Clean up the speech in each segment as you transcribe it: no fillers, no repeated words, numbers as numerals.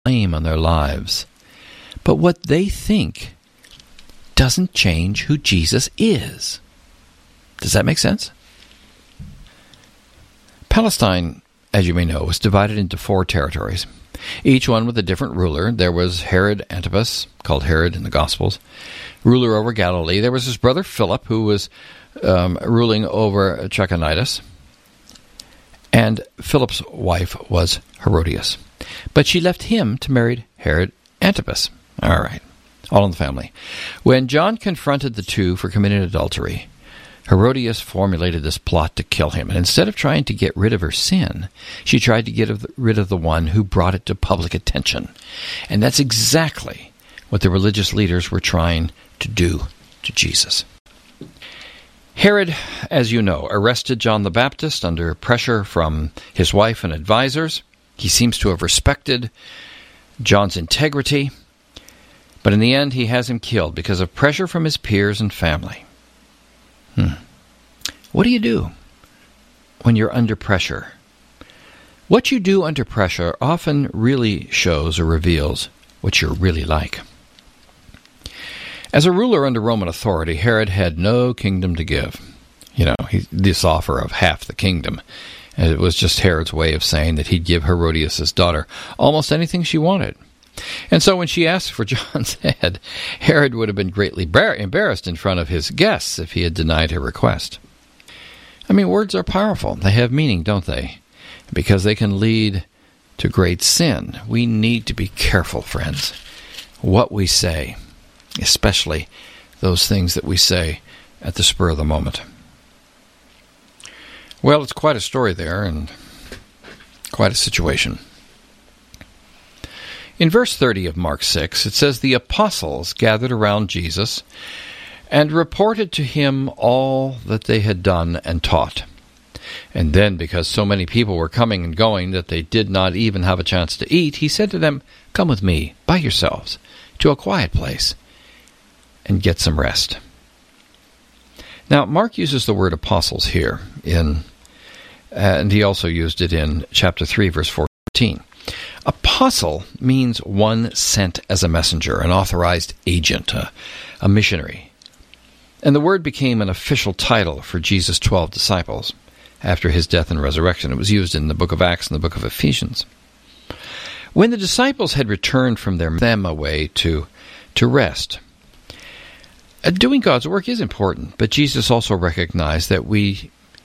blame on their lives. But what they think doesn't change who Jesus is. Does that make sense? Palestine, as you may know, was divided into 4 territories, each one with a different ruler. There was Herod Antipas, called Herod in the Gospels, ruler over Galilee. There was his brother Philip, who was ruling over Trachonitis. And Philip's wife was Herodias. But she left him to marry Herod Antipas. All right, all in the family. When John confronted the two for committing adultery, Herodias formulated this plot to kill him. And instead of trying to get rid of her sin, she tried to get rid of the one who brought it to public attention. And that's exactly what the religious leaders were trying to do to Jesus. Herod, as you know, arrested John the Baptist under pressure from his wife and advisors. He seems to have respected John's integrity, but in the end he has him killed because of pressure from his peers and family. What do you do when you're under pressure? What you do under pressure often really shows or reveals what you're really like. As a ruler under Roman authority, Herod had no kingdom to give. This offer of half the kingdom. And it was just Herod's way of saying that he'd give Herodias' daughter almost anything she wanted. And so when she asked for John's head, Herod would have been greatly embarrassed in front of his guests if he had denied her request. I mean, words are powerful. They have meaning, don't they? Because they can lead to great sin. We need to be careful, friends, what we say, especially those things that we say at the spur of the moment. Well, it's quite a story there and quite a situation. In verse 30 of Mark 6, it says, "The apostles gathered around Jesus and reported to him all that they had done and taught. And then, because so many people were coming and going that they did not even have a chance to eat, he said to them, 'Come with me, by yourselves, to a quiet place, and get some rest.'" Now, Mark uses the word apostles here, and he also used it in chapter 3, verse 14. Apostle means one sent as a messenger, an authorized agent, a missionary. And the word became an official title for Jesus' 12 disciples after his death and resurrection. It was used in the book of Acts and the book of Ephesians. When the disciples had returned from them away to rest, doing God's work is important, but Jesus also recognized that we,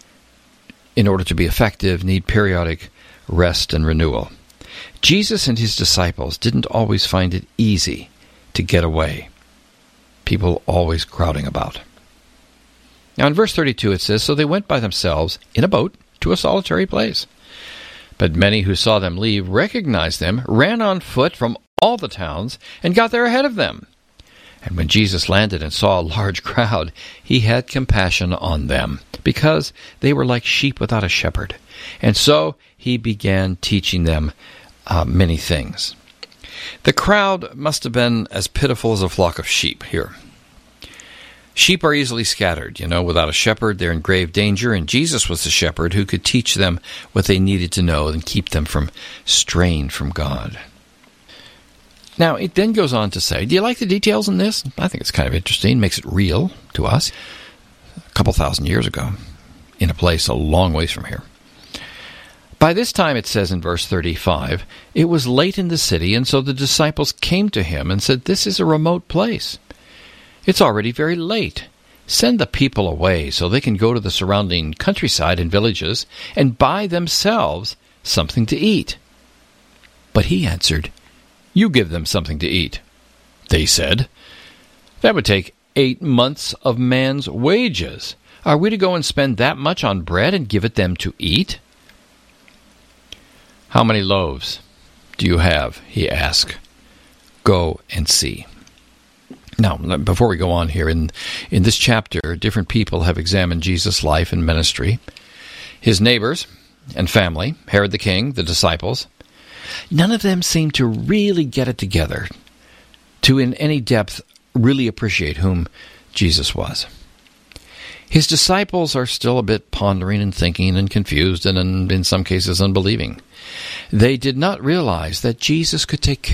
in order to be effective, need periodic rest and renewal. Jesus and his disciples didn't always find it easy to get away. People always crowding about. Now in verse 32 it says, "So they went by themselves in a boat to a solitary place. But many who saw them leave recognized them, ran on foot from all the towns, and got there ahead of them. And when Jesus landed and saw a large crowd, he had compassion on them, because they were like sheep without a shepherd. And so he began teaching them many things." The crowd must have been as pitiful as a flock of sheep here. Sheep are easily scattered, without a shepherd they're in grave danger, and Jesus was the shepherd who could teach them what they needed to know and keep them from straying from God. Now, it then goes on to say, do you like the details in this? I think it's kind of interesting, makes it real to us. A couple thousand years ago, in a place a long ways from here. By this time, it says in verse 35, it was late in the city, and so the disciples came to him and said, "This is a remote place. It's already very late. Send the people away so they can go to the surrounding countryside and villages and buy themselves something to eat." But he answered, "You give them something to eat." They said, "That would take 8 months of man's wages. Are we to go and spend that much on bread and give it them to eat?" "How many loaves do you have?" he asked. "Go and see." Now, before we go on here, in this chapter, different people have examined Jesus' life and ministry. His neighbors and family, Herod the king, the disciples. None of them seem to really get it together, to in any depth really appreciate whom Jesus was. His disciples are still a bit pondering and thinking and confused and in some cases unbelieving. They did not realize that Jesus could take